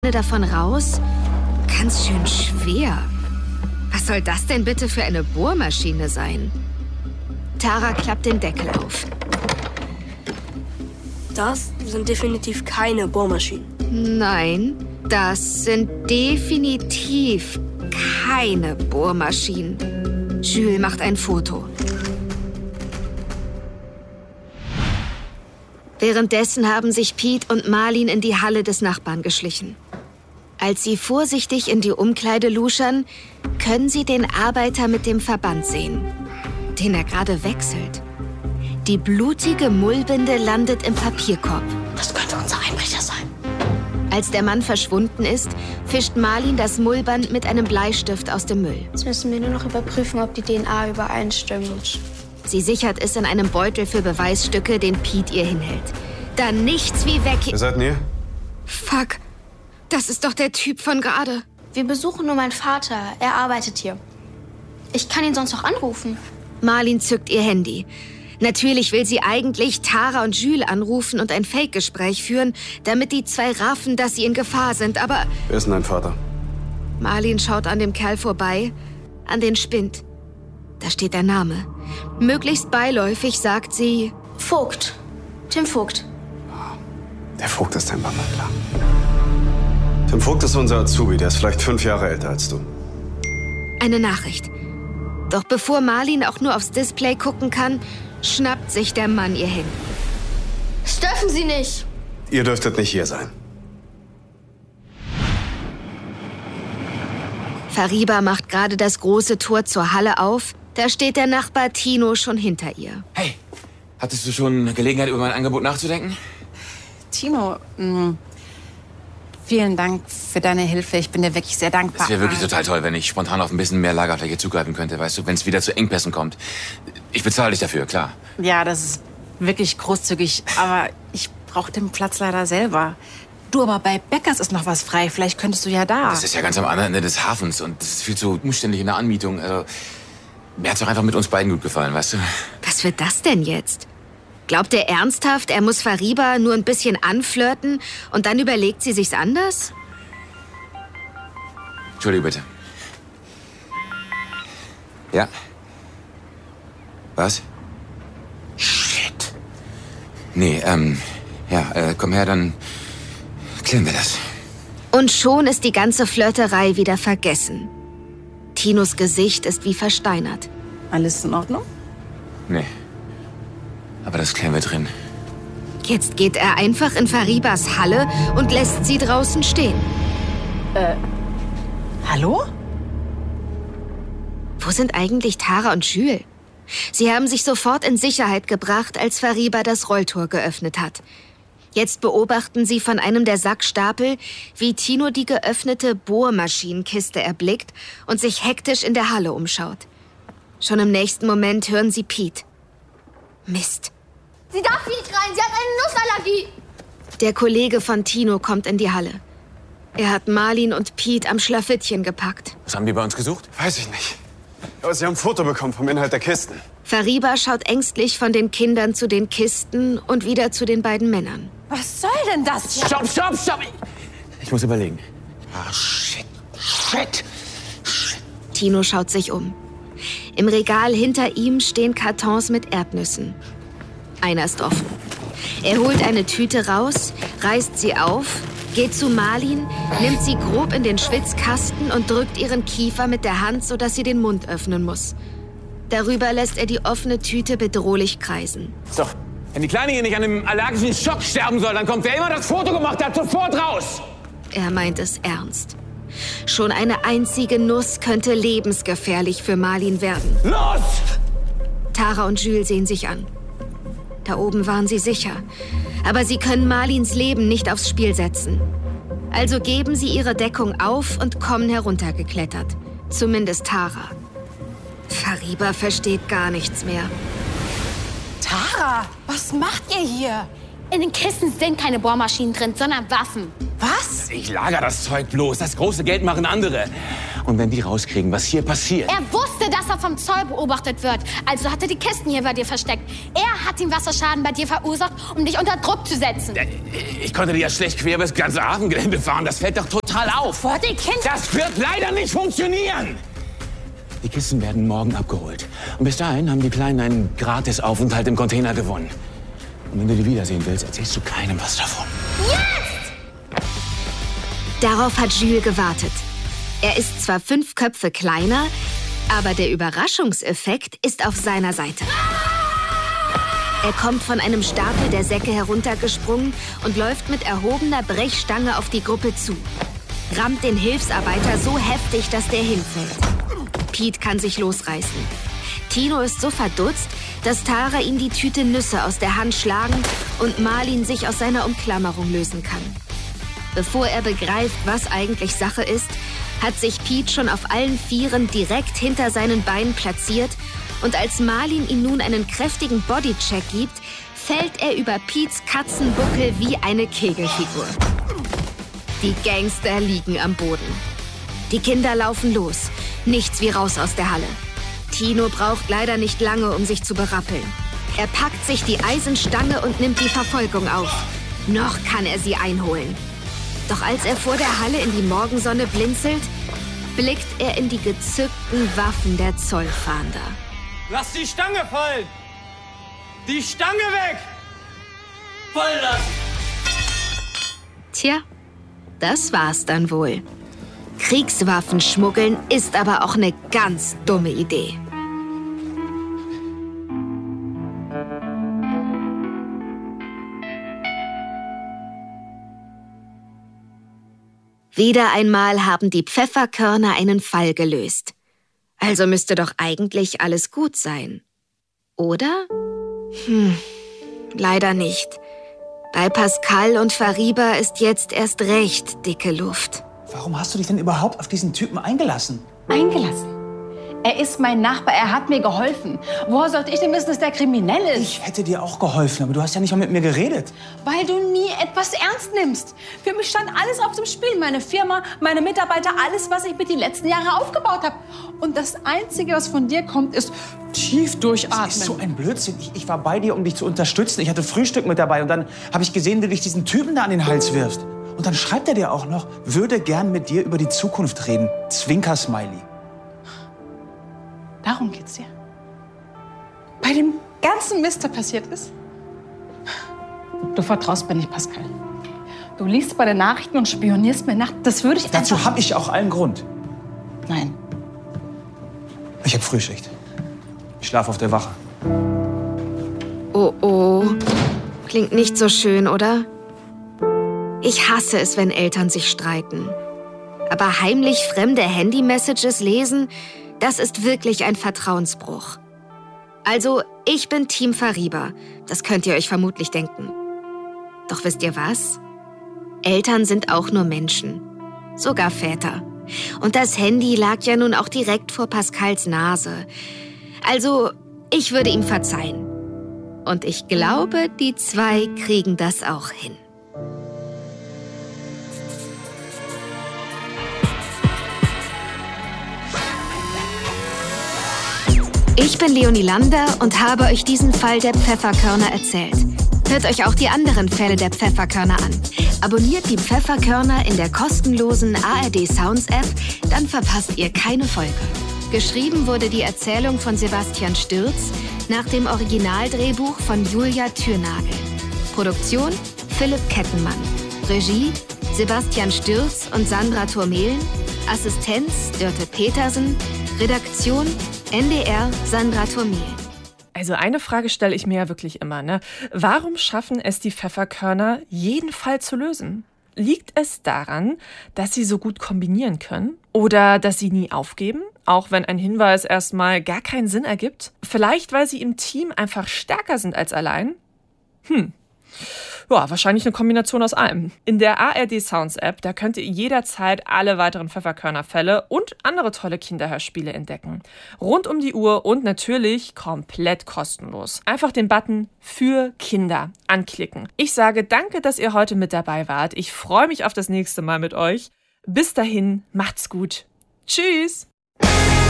davon raus? Ganz schön schwer. Was soll das denn bitte für eine Bohrmaschine sein? Tara klappt den Deckel auf. Das sind definitiv keine Bohrmaschinen. Nein, das sind definitiv keine Bohrmaschinen. Jules macht ein Foto. Währenddessen haben sich Pete und Marlin in die Halle des Nachbarn geschlichen. Als sie vorsichtig in die Umkleide luschern, können sie den Arbeiter mit dem Verband sehen, den er gerade wechselt. Die blutige Mullbinde landet im Papierkorb. Das könnte unser Einbrecher sein. Als der Mann verschwunden ist, fischt Marlin das Mullband mit einem Bleistift aus dem Müll. Jetzt müssen wir nur noch überprüfen, ob die DNA übereinstimmt. Sie sichert es in einem Beutel für Beweisstücke, den Pete ihr hinhält. Dann nichts wie weg... Wer seid ihr? Fuck, das ist doch der Typ von gerade. Wir besuchen nur meinen Vater. Er arbeitet hier. Ich kann ihn sonst noch anrufen. Marlin zückt ihr Handy. Natürlich will sie eigentlich Tara und Jules anrufen und ein Fake-Gespräch führen, damit die zwei raffen, dass sie in Gefahr sind, aber... Wer ist denn dein Vater? Marlin schaut an dem Kerl vorbei, an den Spind. Da steht der Name. Möglichst beiläufig sagt sie... Vogt. Tim Vogt. Der Vogt ist dein Papa, klar. Tim Vogt ist unser Azubi, der ist vielleicht 5 Jahre älter als du. Eine Nachricht. Doch bevor Marlin auch nur aufs Display gucken kann, schnappt sich der Mann ihr Handy. Das dürfen Sie nicht. Ihr dürftet nicht hier sein. Fariba macht gerade das große Tor zur Halle auf. Da steht der Nachbar Tino schon hinter ihr. Hey, hattest du schon Gelegenheit, über mein Angebot nachzudenken? Tino, vielen Dank für deine Hilfe. Ich bin dir wirklich sehr dankbar. Es wäre wirklich total toll, wenn ich spontan auf ein bisschen mehr Lagerfläche zugreifen könnte, weißt du, wenn es wieder zu Engpässen kommt. Ich bezahle dich dafür, klar. Ja, das ist wirklich großzügig, aber ich brauche den Platz leider selber. Du, aber bei Beckers ist noch was frei. Vielleicht könntest du ja da. Das ist ja ganz am anderen Ende des Hafens und das ist viel zu umständlich in der Anmietung. Also, mir hat's doch einfach mit uns beiden gut gefallen, weißt du? Was wird das denn jetzt? Glaubt er ernsthaft, er muss Fariba nur ein bisschen anflirten und dann überlegt sie sich's anders? Entschuldige bitte. Ja? Was? Shit. Nee, komm her, dann klären wir das. Und schon ist die ganze Flirterei wieder vergessen. Tinos Gesicht ist wie versteinert. Alles in Ordnung? Nee. Aber das klären wir drin. Jetzt geht er einfach in Faribas Halle und lässt sie draußen stehen. Hallo? Wo sind eigentlich Tara und Jules? Sie haben sich sofort in Sicherheit gebracht, als Fariba das Rolltor geöffnet hat. Jetzt beobachten sie von einem der Sackstapel, wie Tino die geöffnete Bohrmaschinenkiste erblickt und sich hektisch in der Halle umschaut. Schon im nächsten Moment hören sie Pete. Mist. Sie darf nicht rein, sie hat eine Nussallergie. Der Kollege von Tino kommt in die Halle. Er hat Marlin und Pete am Schlafittchen gepackt. Was haben die bei uns gesucht? Weiß ich nicht. Aber sie haben ein Foto bekommen vom Inhalt der Kisten. Fariba schaut ängstlich von den Kindern zu den Kisten und wieder zu den beiden Männern. Was soll denn das? Stopp! Ich muss überlegen. Ah, shit. Tino schaut sich um. Im Regal hinter ihm stehen Kartons mit Erdnüssen. Einer ist offen. Er holt eine Tüte raus, reißt sie auf, geht zu Marlin, nimmt sie grob in den Schwitzkasten und drückt ihren Kiefer mit der Hand, sodass sie den Mund öffnen muss. Darüber lässt er die offene Tüte bedrohlich kreisen. So, wenn die Kleine hier nicht an einem allergischen Schock sterben soll, dann kommt wer immer das Foto gemacht hat, sofort raus! Er meint es ernst. Schon eine einzige Nuss könnte lebensgefährlich für Marlin werden. Los! Tara und Jules sehen sich an. Da oben waren sie sicher. Aber sie können Marlins Leben nicht aufs Spiel setzen. Also geben sie ihre Deckung auf und kommen heruntergeklettert. Zumindest Tara. Fariba versteht gar nichts mehr. Tara, was macht ihr hier? In den Kisten sind keine Bohrmaschinen drin, sondern Waffen. Was? Ich lager das Zeug bloß. Das große Geld machen andere. Und wenn die rauskriegen, was hier passiert... Er wusste, dass er vom Zoll beobachtet wird. Also hat er die Kisten hier bei dir versteckt. Er hat den Wasserschaden bei dir verursacht, um dich unter Druck zu setzen. Ich konnte dir ja schlecht quer über das ganze Hafengelände fahren. Das fällt doch total auf. Vor die Kinder. Das wird leider nicht funktionieren. Die Kisten werden morgen abgeholt. Und bis dahin haben die Kleinen einen Gratisaufenthalt im Container gewonnen. Und wenn du die wiedersehen willst, erzählst du keinem was davon. Jetzt! Darauf hat Jules gewartet. Er ist zwar 5 Köpfe kleiner, aber der Überraschungseffekt ist auf seiner Seite. Er kommt von einem Stapel der Säcke heruntergesprungen und läuft mit erhobener Brechstange auf die Gruppe zu. Rammt den Hilfsarbeiter so heftig, dass der hinfällt. Pete kann sich losreißen. Tino ist so verdutzt, dass Tara ihm die Tüte Nüsse aus der Hand schlagen und Marlin sich aus seiner Umklammerung lösen kann. Bevor er begreift, was eigentlich Sache ist, hat sich Pete schon auf allen Vieren direkt hinter seinen Beinen platziert und als Marlin ihm nun einen kräftigen Bodycheck gibt, fällt er über Petes Katzenbuckel wie eine Kegelfigur. Die Gangster liegen am Boden. Die Kinder laufen los. Nichts wie raus aus der Halle. Tino braucht leider nicht lange, um sich zu berappeln. Er packt sich die Eisenstange und nimmt die Verfolgung auf. Noch kann er sie einholen. Doch als er vor der Halle in die Morgensonne blinzelt, blickt er in die gezückten Waffen der Zollfahnder. Lass die Stange fallen! Die Stange weg! Fallen lassen! Tja, das war's dann wohl. Kriegswaffen schmuggeln ist aber auch eine ganz dumme Idee. Wieder einmal haben die Pfefferkörner einen Fall gelöst. Also müsste doch eigentlich alles gut sein. Oder? Leider nicht. Bei Pascal und Fariba ist jetzt erst recht dicke Luft. Warum hast du dich denn überhaupt auf diesen Typen eingelassen? Eingelassen? Er ist mein Nachbar, er hat mir geholfen. Woher sollte ich denn wissen, dass der kriminell ist? Ich hätte dir auch geholfen, aber du hast ja nicht mal mit mir geredet. Weil du nie etwas ernst nimmst. Für mich stand alles auf dem Spiel. Meine Firma, meine Mitarbeiter, alles, was ich mir die letzten Jahre aufgebaut habe. Und das Einzige, was von dir kommt, ist tief durchatmen. Das ist so ein Blödsinn. Ich war bei dir, um dich zu unterstützen. Ich hatte Frühstück mit dabei und dann habe ich gesehen, wie du dich diesen Typen da an den Hals wirfst. Und dann schreibt er dir auch noch, würde gern mit dir über die Zukunft reden. Zwinker-Smiley. Darum geht's dir. Bei dem ganzen Mist, der passiert ist. Du vertraust mir nicht, Pascal. Du liest bei den Nachrichten und spionierst mir nach. Das würde ich Dazu habe ich auch allen Grund. Nein. Ich habe Frühschicht. Ich schlafe auf der Wache. Oh oh. Klingt nicht so schön, oder? Ich hasse es, wenn Eltern sich streiten. Aber heimlich fremde Handy-Messages lesen, das ist wirklich ein Vertrauensbruch. Also, ich bin Team Fariba. Das könnt ihr euch vermutlich denken. Doch wisst ihr was? Eltern sind auch nur Menschen. Sogar Väter. Und das Handy lag ja nun auch direkt vor Pascals Nase. Also, ich würde ihm verzeihen. Und ich glaube, die 2 kriegen das auch hin. Ich bin Leonie Lander und habe euch diesen Fall der Pfefferkörner erzählt. Hört euch auch die anderen Fälle der Pfefferkörner an. Abonniert die Pfefferkörner in der kostenlosen ARD Sounds App, dann verpasst ihr keine Folge. Geschrieben wurde die Erzählung von Sebastian Stürz nach dem Originaldrehbuch von Julia Thürnagel. Produktion Philipp Kettenmann. Regie Sebastian Stürz und Sandra Thurmehlen. Assistenz Dörte Petersen. Redaktion NDR Sandra Thurmehlen. Also eine Frage stelle ich mir ja wirklich immer, ne? Warum schaffen es die Pfefferkörner, jeden Fall zu lösen? Liegt es daran, dass sie so gut kombinieren können? Oder dass sie nie aufgeben, auch wenn ein Hinweis erstmal gar keinen Sinn ergibt? Vielleicht, weil sie im Team einfach stärker sind als allein? Ja, wahrscheinlich eine Kombination aus allem. In der ARD Sounds App, da könnt ihr jederzeit alle weiteren Pfefferkörner-Fälle und andere tolle Kinderhörspiele entdecken. Rund um die Uhr und natürlich komplett kostenlos. Einfach den Button für Kinder anklicken. Ich sage danke, dass ihr heute mit dabei wart. Ich freue mich auf das nächste Mal mit euch. Bis dahin, macht's gut. Tschüss!